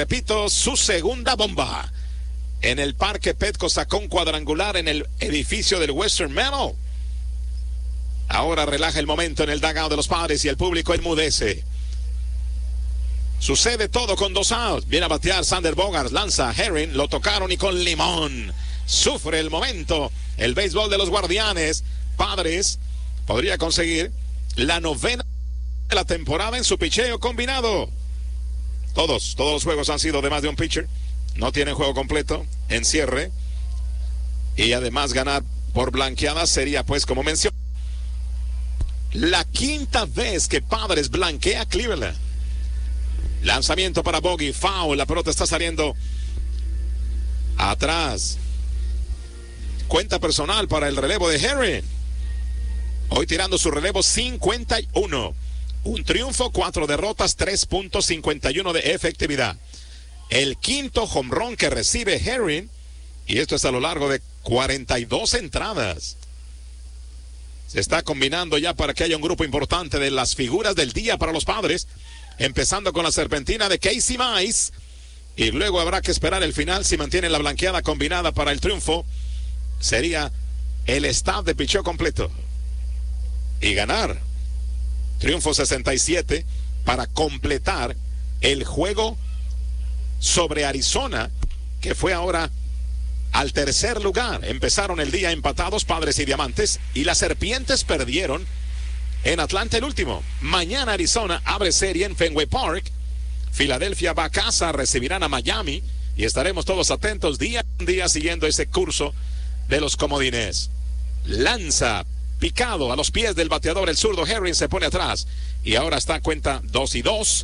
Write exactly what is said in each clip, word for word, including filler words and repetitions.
repito, su segunda bomba. En el Parque Petco sacó un cuadrangular en el edificio del Western Meadow. Ahora relaja el momento en el dugout de los Padres y el público enmudece. Sucede todo con dos outs. Viene a batear Sander Bogaerts, lanza Herring, lo tocaron y con limón. Sufre el momento el béisbol de los Guardianes. Padres podría conseguir la novena de la temporada en su picheo combinado. Todos, todos los juegos han sido de más de un pitcher. No tienen juego completo en cierre. Y además ganar por blanqueada sería, pues, como mencioné, la quinta vez que Padres blanquea a Cleveland. Lanzamiento para Bogey, foul, la pelota está saliendo atrás. Cuenta personal para el relevo de Herring. Hoy tirando su relevo cincuenta y uno. Un triunfo, cuatro derrotas, tres punto cincuenta y uno de efectividad. El quinto home run que recibe Herring. Y esto es a lo largo de cuarenta y dos entradas. Se está combinando ya para que haya un grupo importante de las figuras del día para los Padres. Empezando con la serpentina de Casey Mize. Y luego habrá que esperar el final si mantienen la blanqueada combinada para el triunfo. Sería el staff de picheo completo. Y ganar. Triunfo sesenta y siete para completar el juego sobre Arizona, que fue ahora al tercer lugar. Empezaron el día empatados Padres y Diamantes, y las Serpientes perdieron en Atlanta el último. Mañana Arizona abre serie en Fenway Park. Filadelfia va a casa, recibirán a Miami, y estaremos todos atentos día a día siguiendo ese curso de los comodines. Lanza picado a los pies del bateador el zurdo Herring, se pone atrás y ahora está a cuenta dos y dos.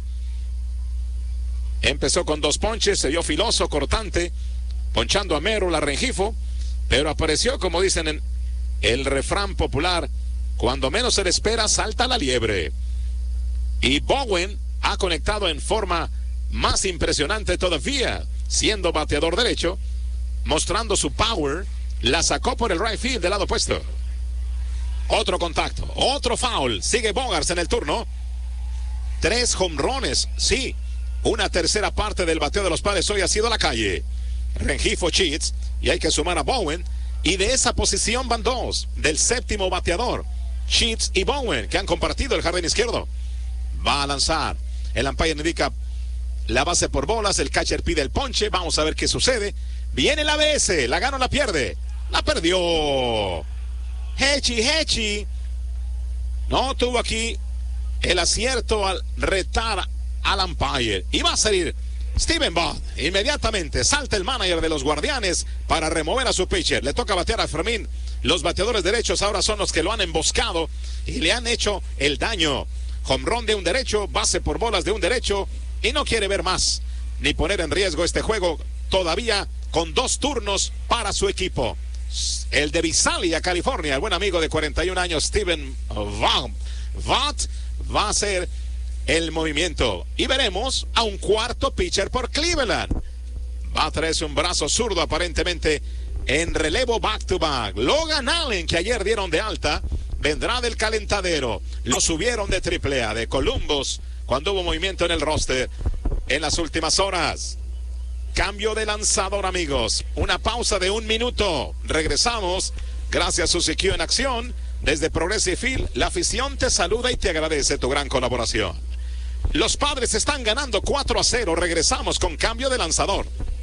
Empezó con dos ponches, se vio filoso, cortante, ponchando a Merrill, a Rengifo, pero apareció, como dicen en el refrán popular, cuando menos se le espera salta la liebre. Y Bowen ha conectado en forma más impresionante todavía, siendo bateador derecho, mostrando su power. La sacó por el right field del lado opuesto. Otro contacto, otro foul. Sigue Bogaerts en el turno. Tres jonrones, sí. Una tercera parte del bateo de los Padres hoy ha sido a la calle. Rengifo, Cheats, y hay que sumar a Bowen. Y de esa posición van dos, del séptimo bateador, Cheats y Bowen, que han compartido el jardín izquierdo. Va a lanzar. El umpire indica la base por bolas. El catcher pide el ponche. Vamos a ver qué sucede. Viene la B S. La gana o la pierde. La perdió. Hechi, Hechi. No tuvo aquí el acierto al retar al umpire. Y va a salir Steven Bott. Inmediatamente salta el manager de los Guardianes para remover a su pitcher. Le toca batear a Fermín. Los bateadores derechos ahora son los que lo han emboscado y le han hecho el daño. Home run de un derecho, base por bolas de un derecho, y no quiere ver más ni poner en riesgo este juego todavía con dos turnos para su equipo. El de Visalia, California, el buen amigo de cuarenta y un años, Steven Bott, va a hacer el movimiento. Y veremos a un cuarto pitcher por Cleveland. Va a traerse un brazo zurdo aparentemente en relevo back to back. Logan Allen, que ayer dieron de alta, vendrá del calentadero. Lo subieron de triple A de Columbus cuando hubo movimiento en el roster en las últimas horas. Cambio de lanzador, amigos. Una pausa de un minuto. Regresamos. Gracias, Suzy Q en acción. Desde Progressive Field, la afición te saluda y te agradece tu gran colaboración. Los Padres están ganando cuatro a cero. Regresamos con cambio de lanzador.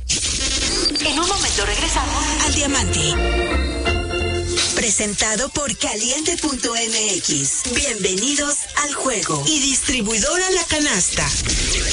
En un momento regresamos al Diamante. Presentado por Caliente punto M X. Bienvenidos al juego. Y distribuidora La Canasta.